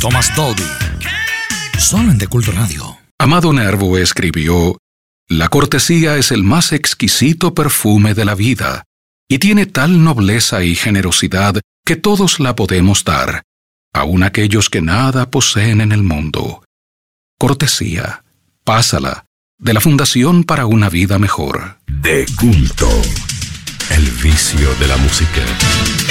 Thomas Dolby. Solo en The Culto Radio. Amado Nervo escribió: «La cortesía es el más exquisito perfume de la vida, y tiene tal nobleza y generosidad que todos la podemos dar, aun aquellos que nada poseen en el mundo. Cortesía, pásala, de la Fundación para una Vida Mejor». De Culto, el vicio de la música.